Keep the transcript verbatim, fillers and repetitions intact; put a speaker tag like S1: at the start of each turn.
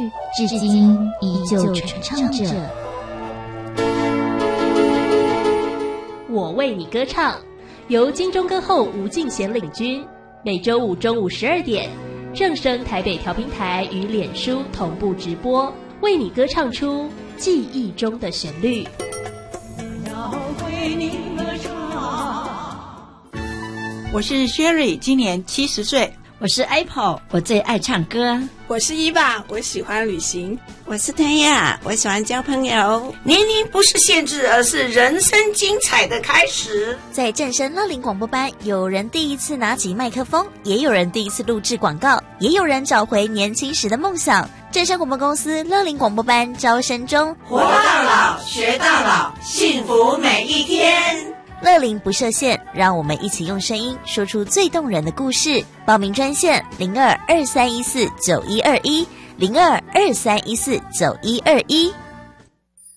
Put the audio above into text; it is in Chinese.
S1: 至今依旧传唱着。
S2: 我为你歌唱，由金钟歌后吴敬贤领军，每周五中午十二点，正声台北调频台与脸书同步直播，为你歌唱出记忆中的旋律。
S3: 要为你歌唱。
S4: 我是 Sherry， 今年七十岁。
S5: 我是 Apple， 我最爱唱歌。
S6: 我是伊娃，我喜欢旅行。
S7: 我是谭雅，我喜欢交朋友。
S8: 年龄不是限制，而是人生精彩的开始。
S9: 在正声乐龄广播班，有人第一次拿起麦克风，也有人第一次录制广告，也有人找回年轻时的梦想。正声广播公司乐龄广播班招生中，
S8: 活到老，学到老，幸福每一天。
S9: 乐龄不设限，让我们一起用声音说出最动人的故事。报名专线零二二三一四九一二一零二二三一四九一二一。